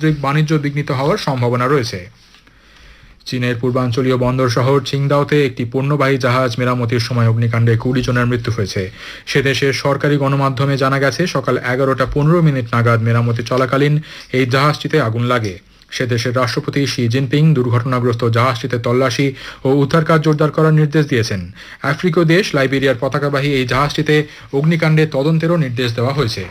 সামুদ্রিক বাণিজ্য বিঘ্নিত হওয়ার সম্ভাবনা রয়েছে। চীনের পূর্বাঞ্চলীয় বন্দর শহর ছিংদাওতে একটি পণ্যবাহী জাহাজ মেরামতির সময় অগ্নিকাণ্ডে 20 জনের মৃত্যু হয়েছে। সে দেশের সরকারি গণমাধ্যমে জানা গেছে, সকাল 11:15 নাগাদ মেরামতি চলাকালীন এই জাহাজটিতে আগুন লাগে। সে দেশের রাষ্ট্রপতি শি জিনপিং দুর্ঘটনাগ্রস্ত জাহাজটিতে তল্লাশি ও উদ্ধার কাজ জোরদার করার নির্দেশ দিয়েছেন। আফ্রিকীয় দেশ লাইবেরিয়ার পতাকাবাহী এই জাহাজটিতে অগ্নিকাণ্ডে তদন্তেরও নির্দেশ দেওয়া হয়েছে।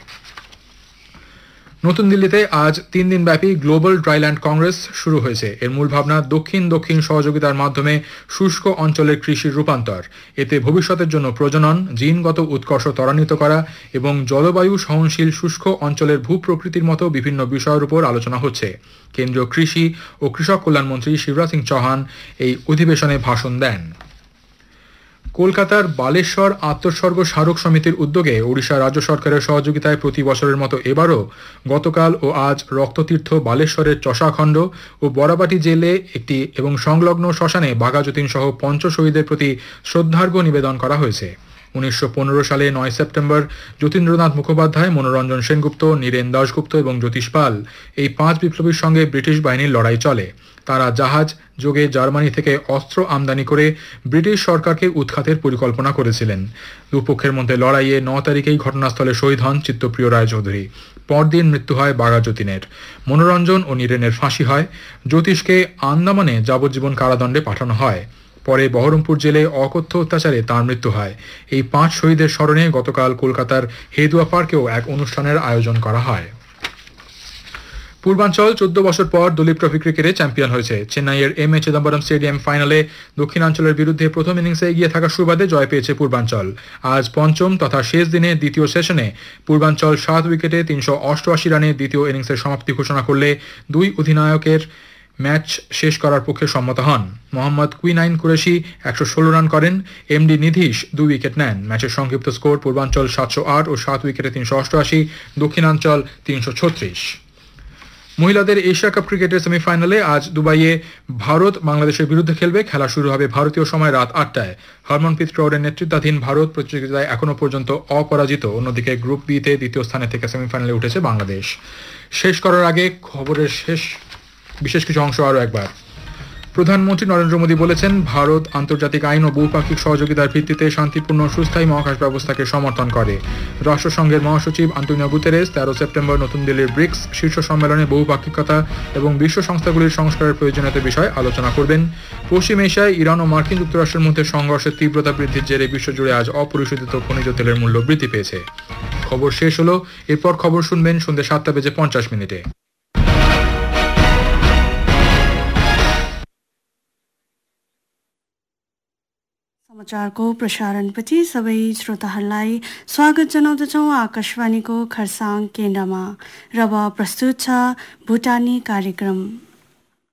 নতুন দিল্লিতে আজ 3 দিনব্যাপী গ্লোবাল ড্রাইল্যান্ড কংগ্রেস শুরু হয়েছে। এর মূল ভাবনা দক্ষিণ দক্ষিণ সহযোগিতার মাধ্যমে শুষ্ক অঞ্চলের কৃষির রূপান্তর। এতে ভবিষ্যতের জন্য প্রজনন, জিনগত উৎকর্ষ ত্বরান্বিত করা এবং জলবায়ু সহনশীল শুষ্ক অঞ্চলের ভূপ্রকৃতির মতো বিভিন্ন বিষয়ের উপর আলোচনা হচ্ছে। কেন্দ্রীয় কৃষি ও কৃষক কল্যাণ মন্ত্রী শিবরাজ সিং চৌহান এই অধিবেশনে ভাষণ দেন। কলকাতার বালেশ্বর আত্মোৎসর্গ স্মারক সমিতির উদ্যোগে ওড়িশা রাজ্য সরকারের সহযোগিতায় প্রতি বছরের মতো এবারও গতকাল ও আজ রক্ততীর্থ বালেশ্বরের চষাখণ্ড ও বরাবাটি জেলে একটি এবং সংলগ্ন শ্মশানে বাঘা যতীন সহ পঞ্চ শহীদের প্রতি শ্রদ্ধার্ঘ্য নিবেদন করা হয়েছে। 1915 সালে 9 সেপ্টেম্বর যতীন্দ্রনাথ মুখোপাধ্যায়, মনোরঞ্জন সেনগুপ্ত, নীরেন দাশগুপ্ত এবং জ্যোতিষ পাল এই 5 বিপ্লবীর সঙ্গে ব্রিটিশ বাহিনীর লড়াই চলে। তারা জাহাজ যোগে জার্মানি থেকে অস্ত্র আমদানি করে ব্রিটিশ সরকারকে উৎখাতের পরিকল্পনা করেছিলেন। দুপক্ষের মধ্যে লড়াইয়ে 9 তারিখেই ঘটনাস্থলে শহীদ হন চিত্তপ্রিয় রায়চৌধুরী। পরদিন মৃত্যু হয় বাঘা যতীনের। মনোরঞ্জন ও নীরেনের ফাঁসি হয়। জ্যোতিষকে আন্দামানে যাবজ্জীবন কারাদণ্ডে পাঠানো হয়। পরে বহরমপুর জেলে অকথ্য অত্যাচারে তাঁর মৃত্যু হয়। এই 5 শহীদের স্মরণে গতকাল কলকাতার হেদুয়া পার্কেও এক অনুষ্ঠানের আয়োজন করা হয়। পূর্বাঞ্চল 14 বছর পর দলীপ ট্রফি ক্রিকেটে চ্যাম্পিয়ন হয়েছে। চেন্নাইয়ের এম এ চিদম্বরম স্টেডিয়াম ফাইনালে দক্ষিণাঞ্চলের বিরুদ্ধে প্রথম ইনিংসে এগিয়ে থাকার সুবাদে জয় পেয়েছে পূর্বাঞ্চল। আজ পঞ্চম তথা শেষ দিনে দ্বিতীয় সেশনে পূর্বাঞ্চল 7 উইকেটে 388 রানে দ্বিতীয় ইনিংসের সমাপ্তি ঘোষণা করলে 2 অধিনায়কের ম্যাচ শেষ করার পক্ষে সম্মত হন। মোহাম্মদ কুইনাইন কুরেশি 116 রান করেন। এমডি নিধীশ 2 উইকেট নেন। ম্যাচের সংক্ষিপ্ত স্কোর পূর্বাঞ্চল 708 ও 7 উইকেটে 388, দক্ষিণাঞ্চল 336। মহিলাদের এশিয়া কাপ ক্রিকেটের সেমিফাইনালে আজ দুবাইয়ে ভারত বাংলাদেশের বিরুদ্ধে খেলবে। খেলা শুরু হবে ভারতীয় সময় রাত 8টায়। হরমনপ্রীত কৌরের নেতৃত্বাধীন ভারত প্রতিযোগিতায় এখনও পর্যন্ত অপরাজিত। অন্যদিকে গ্রুপ বিতে দ্বিতীয় স্থানে থেকে সেমিফাইনালে উঠেছে বাংলাদেশ। শেষ করার আগে খবরের বিশেষ কিছু অংশ আরও একবার। প্রধানমন্ত্রী নরেন্দ্র মোদী বলেছেন, ভারত আন্তর্জাতিক আইন ও বহুপাক্ষিক সহযোগিতার ভিত্তিতে শান্তিপূর্ণ সুস্থায়ী মহাকাশ ব্যবস্থাকে সমর্থন করে। রাষ্ট্রসংঘের মহাসচিব আন্তোনিও গুতেরেস 13 সেপ্টেম্বর নতুন দিল্লির ব্রিক্স শীর্ষ সম্মেলনে বহুপাক্ষিকতা এবং বিশ্ব সংস্থাগুলির সংস্কারের প্রয়োজনীয়তা বিষয়ে আলোচনা করবেন। পশ্চিম এশিয়ায় ইরান ও মার্কিন যুক্তরাষ্ট্রের মধ্যে সংঘর্ষের তীব্রতা বৃদ্ধির জেরে বিশ্বজুড়ে আজ অপরিশোধিত খনিজ তেলের মূল্য বৃদ্ধি পেয়েছে। খবর শেষ হলো। এরপর খবর শুনবেন সন্ধ্যে 7:50। समाचारको प्रसारणपछि सबै श्रोताहरूलाई स्वागत जनाउँदछौँ आकाशवाणीको खरसाङ केन्द्रमा। र अब प्रस्तुत छ भुटानी कार्यक्रम।